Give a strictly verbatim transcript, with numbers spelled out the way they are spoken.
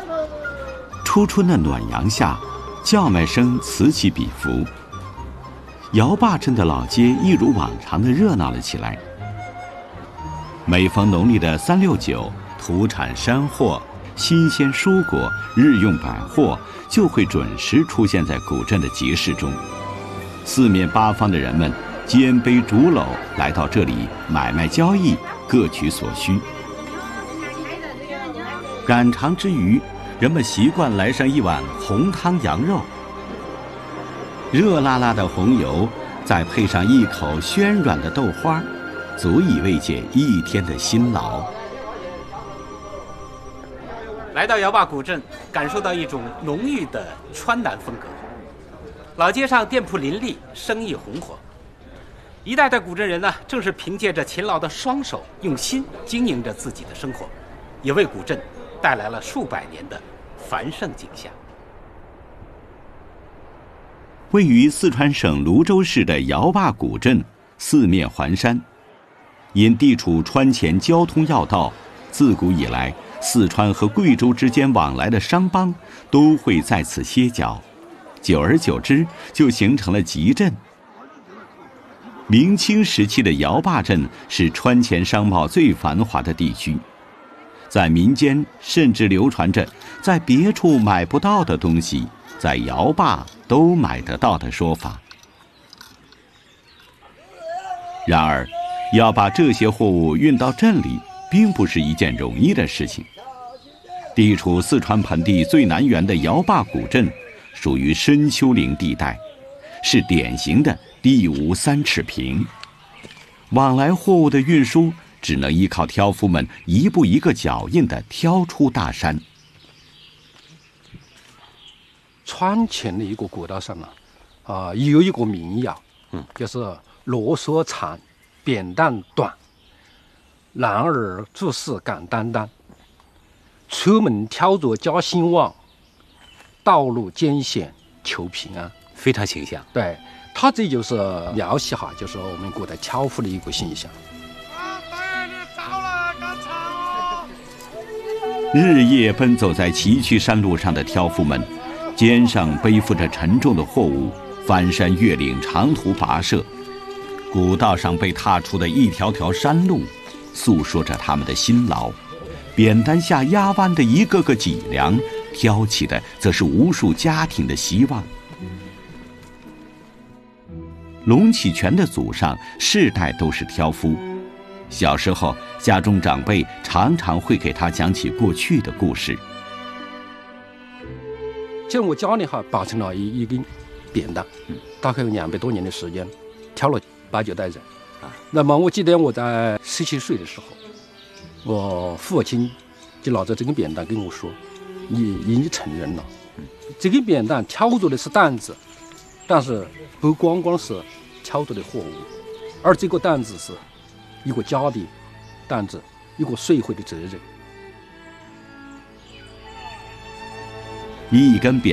初春的暖阳下，叫卖声此起彼伏。姚坝镇的老街一如往常的热闹了起来。每逢农历的三六九，土产山货、新鲜蔬果、日用百货就会准时出现在古镇的集市中。四面八方的人们肩背竹篓来到这里买卖交易，各取所需。赶场之余，人们习惯来上一碗红汤羊肉，热辣辣的红油，再配上一口暄软的豆花，足以慰藉一天的辛劳。 来到姚坝古镇，感受到一种浓郁的川南风格。老街上店铺林立，生意红火。一代代古镇人呢，正是凭借着勤劳的双手，用心经营着自己的生活，也为古镇带来了数百年的繁盛景象。 位于四川省泸州市的姚坝古镇，四面环山，因地处川黔交通要道，自古以来，四川和贵州之间往来的商帮都会在此歇脚，久而久之，就形成了集镇。明清时期的姚坝镇是川黔商贸最繁华的地区，在民间甚至流传着在别处买不到的东西，在姚坝都买得到的说法。然而，要把这些货物运到镇里，并不是一件容易的事情。地处四川盆地最南缘的姚坝古镇，属于深丘陵地带，是典型的地无三尺平。往来货物的运输只能依靠挑夫们一步一个脚印地挑出大山。 川黔的一个古道上啊，啊、呃、有一个民谣，嗯，就是啰嗦长，扁担短，男儿做事敢担当，出门挑着加兴旺，道路艰险求平安。 非常形象。 对，他这就是描写哈，就是我们古代挑夫的一个形象。 日夜奔走在崎岖山路上的挑夫们，肩上背负着沉重的货物，翻山越岭，长途跋涉。古道上被踏出的一条条山路，诉说着他们的辛劳。扁担下压弯的一个个脊梁，挑起的则是无数家庭的希望。龙启全的祖上世代都是挑夫，小时候家中长辈常常会给他讲起过去的故事。 像我家里哈保存了一一根扁担，大概有两百多年的时间，挑了八九代人。那么我记得我在十七岁的时候，我父亲就拿着这根扁担跟我说：“你已经成人了，这根扁担挑着的是担子，但是不光光是挑着的货物，而这个担子是一个家的担子，一个社会的责任。” 一根扁